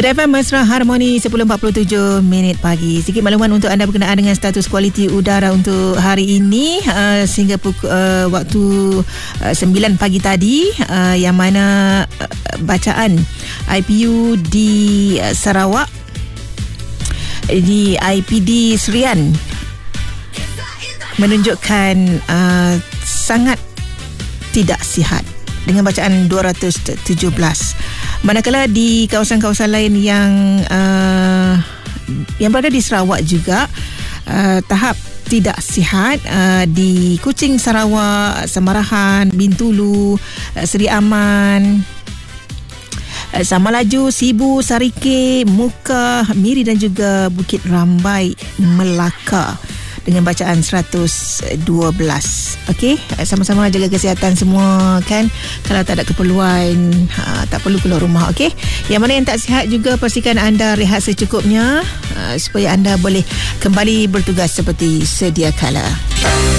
Sudah FM Mesra Harmoni 10.47 pagi. Sikit makluman untuk anda berkenaan dengan status kualiti udara untuk hari ini sehingga waktu 9 pagi tadi, yang mana bacaan IPU di Sarawak, di IPD Serian menunjukkan sangat tidak sihat dengan bacaan 217. Manakala di kawasan-kawasan lain yang berada di Sarawak juga tahap tidak sihat, di Kuching Sarawak, Samarahan, Bintulu, Seri Aman, Samalaju, Sibu, Sarike, Muka, Miri dan juga Bukit Rambai, Melaka dengan bacaan 112. Okey, sama-sama jaga kesihatan semua kan. Kalau tak ada keperluan, tak perlu keluar rumah. Okey, yang mana yang tak sihat juga, pastikan anda rehat secukupnya supaya anda boleh kembali bertugas seperti sedia kala.